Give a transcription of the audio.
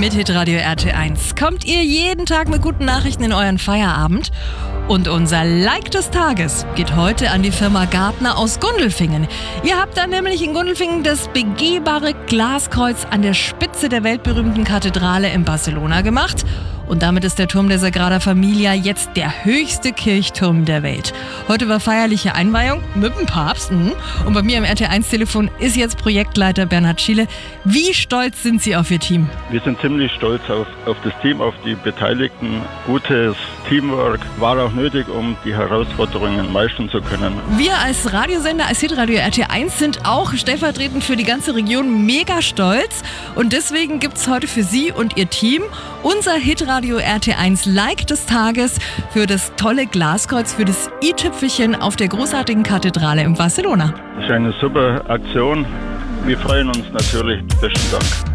Mit Hitradio RT1 kommt ihr jeden Tag mit guten Nachrichten in euren Feierabend. Und unser Like des Tages geht heute an die Firma Gartner aus Gundelfingen. Ihr habt da nämlich in Gundelfingen das begehbare Glaskreuz an der Spitze der weltberühmten Kathedrale in Barcelona gemacht. Und damit ist der Turm der Sagrada Familia jetzt der höchste Kirchturm der Welt. Heute war feierliche Einweihung mit dem Papst. Und bei mir am RT1-Telefon ist jetzt Projektleiter Bernhard Schiele. Wie stolz sind Sie auf Ihr Team? Wir sind ziemlich stolz auf das Team, auf die Beteiligten. Gutes Teamwork war auch nötig, um die Herausforderungen meistern zu können. Wir als Radiosender, als Hitradio RT1 sind auch stellvertretend für die ganze Region mega stolz. Und deswegen gibt es heute für Sie und Ihr Team unser Hitradio RT1 Like des Tages für das tolle Glaskreuz, für das i-Tüpfelchen auf der großartigen Kathedrale in Barcelona. Das ist eine super Aktion. Wir freuen uns natürlich. Besten Dank.